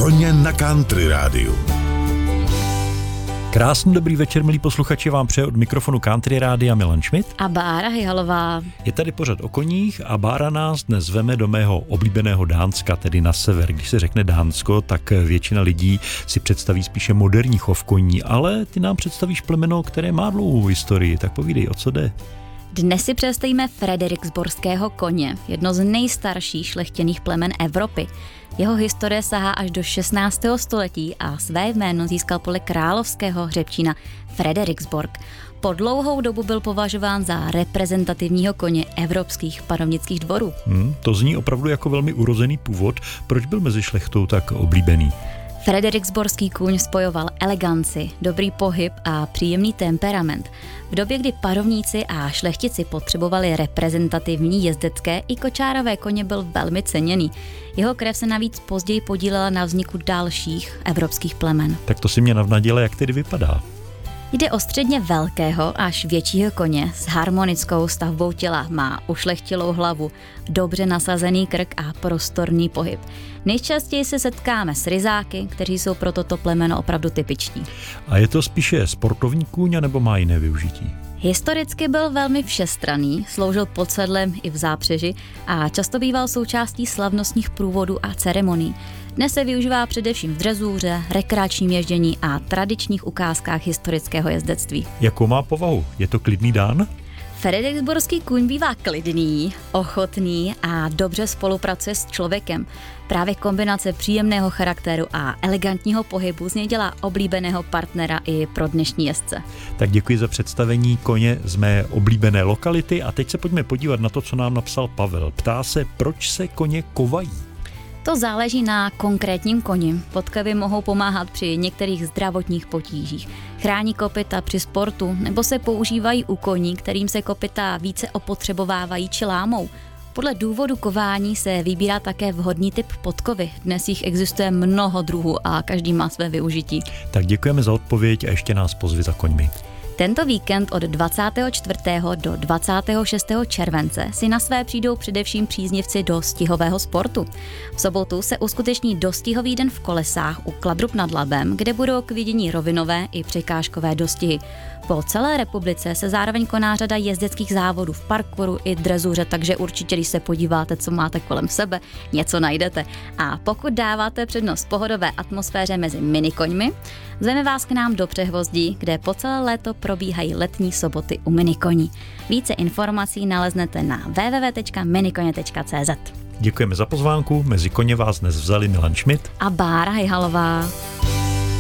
Koně na Country rádiu. Krásný dobrý večer, milí posluchači, vám přeje od mikrofonu Country rádia Milan Schmidt a Bára Hyhalová. Je tady pořad o koních a Bára nás dnes veme do mého oblíbeného Dánska, tedy na sever. Když se řekne Dánsko, tak většina lidí si představí spíše moderní chov koní, ale ty nám představíš plemeno, které má dlouhou historii, tak povídej, o co jde. Dnes si představíme Frederiksborského koně, jedno z nejstarších šlechtěných plemen Evropy. Jeho historie sahá až do 16. století a své jméno získal podle královského hřebčína Frederiksborg. Po dlouhou dobu byl považován za reprezentativního koně evropských panovnických dvorů. To zní opravdu jako velmi urozený původ. Proč byl mezi šlechtou tak oblíbený? Frederiksborský kůň spojoval eleganci, dobrý pohyb a příjemný temperament. V době, kdy panovníci a šlechtici potřebovali reprezentativní jezdecké i kočárové koně, byl velmi ceněný. Jeho krev se navíc později podílela na vzniku dalších evropských plemen. Tak to si mě navnadilo, jak tedy vypadá. Jde o středně velkého až většího koně s harmonickou stavbou těla, má ušlechtilou hlavu, dobře nasazený krk a prostorný pohyb. Nejčastěji se setkáme s ryzáky, kteří jsou pro toto plemeno opravdu typičtí. A je to spíše sportovní kůň, nebo má jiné využití? Historicky byl velmi všestranný, sloužil pod sedlem i v zápřeži a často býval součástí slavnostních průvodů a ceremonií. Dnes se využívá především v drezuře, rekreačním ježdění a tradičních ukázkách historického jezdectví. Jakou má povahu? Je to klidný Dán? Frederiksborský kůň bývá klidný, ochotný a dobře spolupracuje s člověkem. Právě kombinace příjemného charakteru a elegantního pohybu z něj dělá oblíbeného partnera i pro dnešní jezdce. Tak děkuji za představení koně z mé oblíbené lokality a teď se pojďme podívat na to, co nám napsal Pavel. Ptá se, proč se koně kovají? To záleží na konkrétním koni. Podkovy mohou pomáhat při některých zdravotních potížích. Chrání kopyta při sportu nebo se používají u koní, kterým se kopyta více opotřebovávají či lámou. Podle důvodu kování se vybírá také vhodný typ podkovy. Dnes jich existuje mnoho druhů a každý má své využití. Tak děkujeme za odpověď a ještě nás pozvi za koňmi. Tento víkend od 24. do 26. července si na své přijdou především příznivci dostihového sportu. V sobotu se uskuteční dostihový den v Kolesách u Kladrub nad Labem, kde budou k vidění rovinové i překážkové dostihy. Po celé republice se zároveň koná řada jezdeckých závodů v parkouru i drezuře, takže určitě, když se podíváte, co máte kolem sebe, něco najdete. A pokud dáváte přednost pohodové atmosféře mezi minikoňmi, zveme vás k nám do Přehvozdí, kde po celé léto probíhají letní soboty u minikoní. Více informací naleznete na www.minikoně.cz. Děkujeme za pozvánku, mezi koně vás dnes vzali Milan Schmidt a Bára Hyhalová.